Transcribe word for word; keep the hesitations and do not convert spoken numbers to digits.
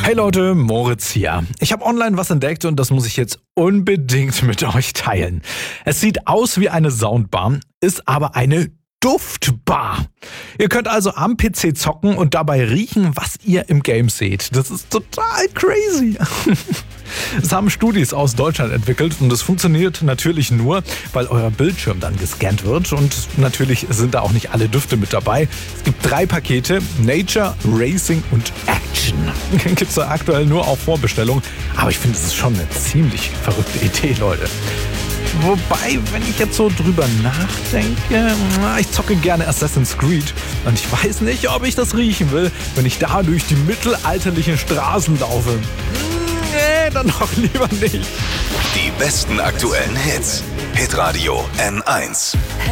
Hey Leute, Moritz hier. Ich habe online was entdeckt und das muss ich jetzt unbedingt mit euch teilen. Es sieht aus wie eine Soundbar, ist aber eine Duftbar. Ihr könnt also am P C zocken und dabei riechen, was ihr im Game seht. Das ist total crazy. Das haben Studis aus Deutschland entwickelt und es funktioniert natürlich nur, weil euer Bildschirm dann gescannt wird und natürlich sind da auch nicht alle Düfte mit dabei. Es gibt drei Pakete, Nature, Racing und Action. Gibt es da aktuell nur auf Vorbestellung, aber ich finde, es ist schon eine ziemlich verrückte Idee, Leute. Wobei, wenn ich jetzt so drüber nachdenke, ich zocke gerne Assassin's Creed und ich weiß nicht, ob ich das riechen will, wenn ich da durch die mittelalterlichen Straßen laufe. Nee, dann doch lieber nicht. Die besten aktuellen Hits. Hitradio N eins.